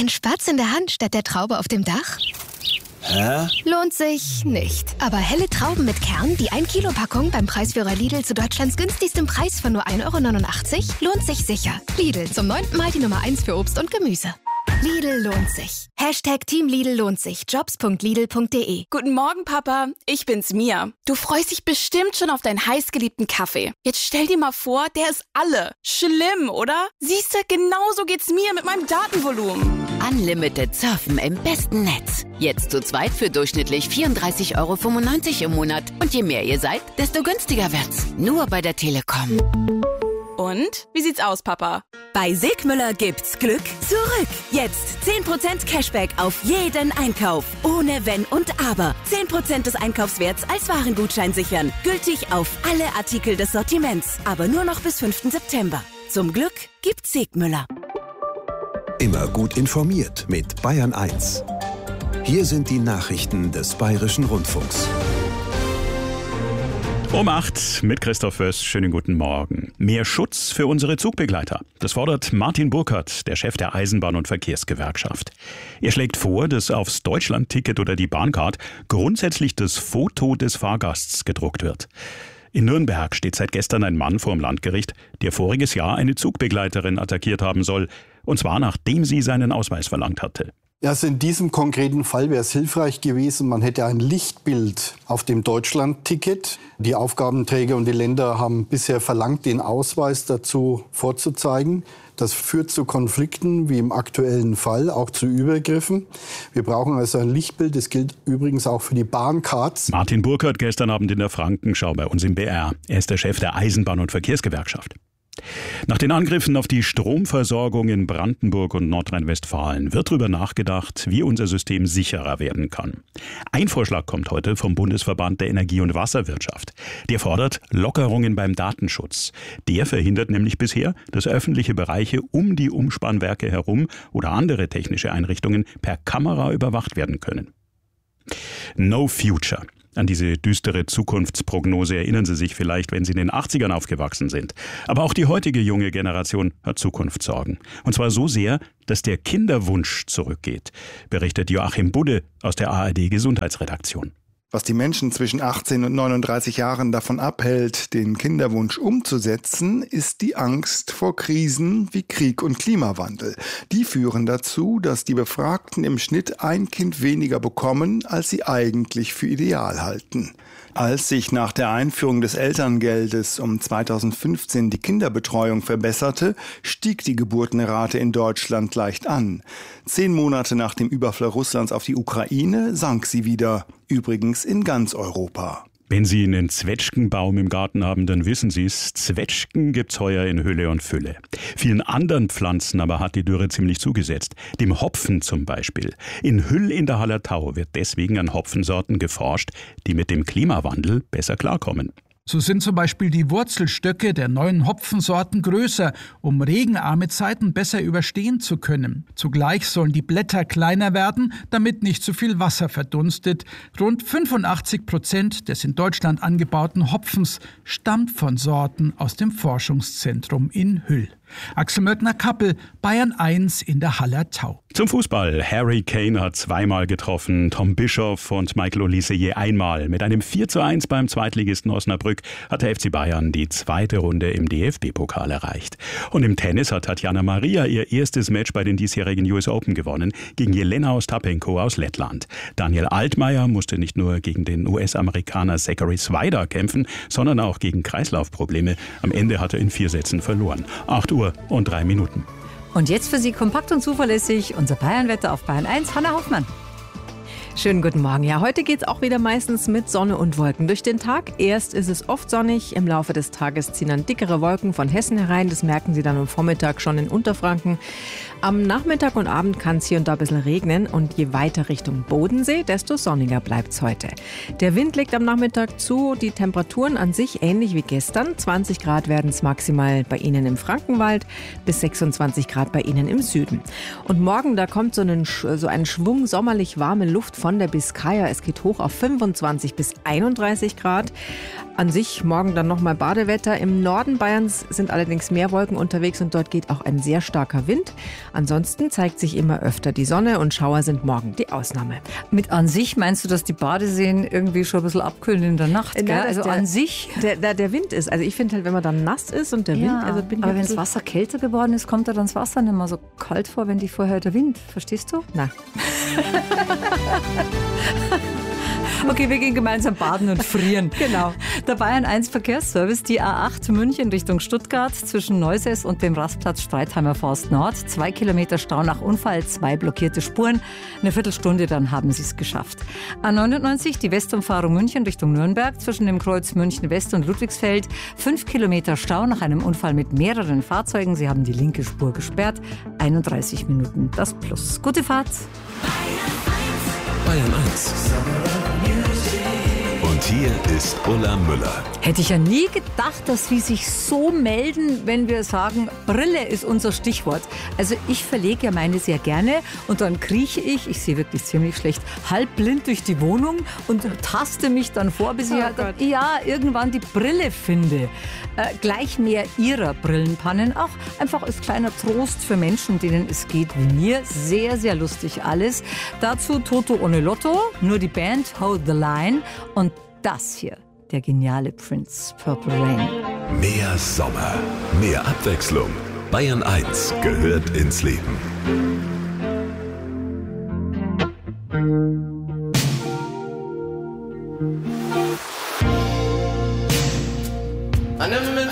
Ein Spatz in der Hand statt der Traube auf dem Dach? Hä? Lohnt sich nicht. Aber helle Trauben mit Kern, die 1 Kilo Packung beim Preisführer Lidl zu Deutschlands günstigstem Preis von nur 1,89 € lohnt sich sicher. Lidl, zum 9. Mal die Nummer 1 für Obst und Gemüse. Lidl lohnt sich. Team Lidl lohnt sich. Jobs.lidl.de. Guten Morgen, Papa. Ich bin's, Mia. Du freust dich bestimmt schon auf deinen heißgeliebten Kaffee. Jetzt stell dir mal vor, der ist alle. Schlimm, oder? Siehste, genauso geht's mir mit meinem Datenvolumen. Unlimited Surfen im besten Netz. Jetzt zu zweit für durchschnittlich 34,95 € im Monat. Und je mehr ihr seid, desto günstiger wird's. Nur bei der Telekom. Und? Wie sieht's aus, Papa? Bei Sigmüller gibt's Glück zurück. Jetzt 10% Cashback auf jeden Einkauf. Ohne Wenn und Aber. 10% des Einkaufswerts als Warengutschein sichern. Gültig auf alle Artikel des Sortiments. Aber nur noch bis 5. September. Zum Glück gibt's Sigmüller. Immer gut informiert mit Bayern 1. Hier sind die Nachrichten des Bayerischen Rundfunks. Um 8 mit Christoph Wöss. Schönen guten Morgen. Mehr Schutz für unsere Zugbegleiter. Das fordert Martin Burkert, der Chef der Eisenbahn- und Verkehrsgewerkschaft. Er schlägt vor, dass aufs Deutschlandticket oder die Bahncard grundsätzlich das Foto des Fahrgasts gedruckt wird. In Nürnberg steht seit gestern ein Mann vor dem Landgericht, der voriges Jahr eine Zugbegleiterin attackiert haben soll. Und zwar nachdem sie seinen Ausweis verlangt hatte. Ja, also in diesem konkreten Fall wäre es hilfreich gewesen, man hätte ein Lichtbild auf dem Deutschlandticket. Die Aufgabenträger und die Länder haben bisher verlangt, den Ausweis dazu vorzuzeigen. Das führt zu Konflikten, wie im aktuellen Fall, auch zu Übergriffen. Wir brauchen also ein Lichtbild. Das gilt übrigens auch für die Bahncards. Martin Burkert gestern Abend in der Frankenschau bei uns im BR. Er ist der Chef der Eisenbahn- und Verkehrsgewerkschaft. Nach den Angriffen auf die Stromversorgung in Brandenburg und Nordrhein-Westfalen wird darüber nachgedacht, wie unser System sicherer werden kann. Ein Vorschlag kommt heute vom Bundesverband der Energie- und Wasserwirtschaft. Der fordert Lockerungen beim Datenschutz. Der verhindert nämlich bisher, dass öffentliche Bereiche um die Umspannwerke herum oder andere technische Einrichtungen per Kamera überwacht werden können. No Future. An diese düstere Zukunftsprognose erinnern Sie sich vielleicht, wenn Sie in den 80ern aufgewachsen sind. Aber auch die heutige junge Generation hat Zukunftssorgen. Und zwar so sehr, dass der Kinderwunsch zurückgeht, berichtet Joachim Budde aus der ARD-Gesundheitsredaktion. Was die Menschen zwischen 18 und 39 Jahren davon abhält, den Kinderwunsch umzusetzen, ist die Angst vor Krisen wie Krieg und Klimawandel. Die führen dazu, dass die Befragten im Schnitt ein Kind weniger bekommen, als sie eigentlich für ideal halten. Als sich nach der Einführung des Elterngeldes um 2015 die Kinderbetreuung verbesserte, stieg die Geburtenrate in Deutschland leicht an. 10 Monate nach dem Überfall Russlands auf die Ukraine sank sie wieder, übrigens in ganz Europa. Wenn Sie einen Zwetschgenbaum im Garten haben, dann wissen Sie es, Zwetschgen gibt's heuer in Hülle und Fülle. Vielen anderen Pflanzen aber hat die Dürre ziemlich zugesetzt. Dem Hopfen zum Beispiel. In Hüll in der Hallertau wird deswegen an Hopfensorten geforscht, die mit dem Klimawandel besser klarkommen. So sind zum Beispiel die Wurzelstöcke der neuen Hopfensorten größer, um regenarme Zeiten besser überstehen zu können. Zugleich sollen die Blätter kleiner werden, damit nicht zu viel Wasser verdunstet. Rund 85% des in Deutschland angebauten Hopfens stammt von Sorten aus dem Forschungszentrum in Hüll. Axel Möckner-Kappel, Bayern 1 in der Hallertau. Zum Fußball. Harry Kane hat 2-mal getroffen, Tom Bischoff und Michael Olise je einmal. Mit einem 4:1 beim Zweitligisten Osnabrück hat der FC Bayern die zweite Runde im DFB-Pokal erreicht. Und im Tennis hat Tatjana Maria ihr erstes Match bei den diesjährigen US Open gewonnen, gegen Jelena Ostapenko aus Lettland. Daniel Altmaier musste nicht nur gegen den US-Amerikaner Zachary Swider kämpfen, sondern auch gegen Kreislaufprobleme. Am Ende hat er in 4 Sätzen verloren. 8:03. Und jetzt für Sie kompakt und zuverlässig unser Bayernwetter auf Bayern 1, Hanna Hoffmann. Schönen guten Morgen. Ja, heute geht's auch wieder meistens mit Sonne und Wolken durch den Tag. Erst ist es oft sonnig, im Laufe des Tages ziehen dann dickere Wolken von Hessen herein. Das merken Sie dann am Vormittag schon in Unterfranken. Am Nachmittag und Abend kann es hier und da ein bisschen regnen und je weiter Richtung Bodensee, desto sonniger bleibt's heute. Der Wind legt am Nachmittag zu, die Temperaturen an sich ähnlich wie gestern. 20 Grad werden es maximal bei Ihnen im Frankenwald, bis 26 Grad bei Ihnen im Süden. Und morgen, da kommt so ein Schwung sommerlich warme Luft von der Biskaya. Es geht hoch auf 25 bis 31 Grad. An sich morgen dann nochmal Badewetter. Im Norden Bayerns sind allerdings mehr Wolken unterwegs und dort geht auch ein sehr starker Wind. Ansonsten zeigt sich immer öfter die Sonne und Schauer sind morgen die Ausnahme. Mit an sich meinst du, dass die Badeseen irgendwie schon ein bisschen abkühlen in der Nacht? Gell? Also an sich? Der Wind ist. Also ich finde halt, wenn man dann nass ist und der Wind... Also bin ich aber wenn das Wasser kälter geworden ist, kommt da dann das Wasser nicht mehr so kalt vor, wenn die vorher der Wind. Verstehst du? Nein. Okay, wir gehen gemeinsam baden und frieren. Genau. Der Bayern 1 Verkehrsservice, die A8 München Richtung Stuttgart zwischen Neusäß und dem Rastplatz Streitheimer Forst Nord. 2 Kilometer Stau nach Unfall, 2 blockierte Spuren. Eine Viertelstunde, dann haben sie es geschafft. A99, die Westumfahrung München Richtung Nürnberg zwischen dem Kreuz München West und Ludwigsfeld. 5 Kilometer Stau nach einem Unfall mit mehreren Fahrzeugen. Sie haben die linke Spur gesperrt. 31 Minuten das Plus. Gute Fahrt. Bayern 1. Und hier ist Ulla Müller. Hätte ich ja nie gedacht, dass wir sich so melden, wenn wir sagen, Brille ist unser Stichwort. Also ich verlege ja meine sehr gerne und dann krieche ich sehe wirklich ziemlich schlecht, halbblind durch die Wohnung und taste mich dann vor, bis ich irgendwann die Brille finde. Gleich mehr ihrer Brillenpannen, auch einfach als kleiner Trost für Menschen, denen es geht wie mir. Sehr, sehr lustig alles. Dazu Toto ohne Lotto, nur die Band Hold the Line und das hier. Der geniale Prince, Purple Rain. Mehr Sommer, mehr Abwechslung. Bayern 1 gehört ins Leben.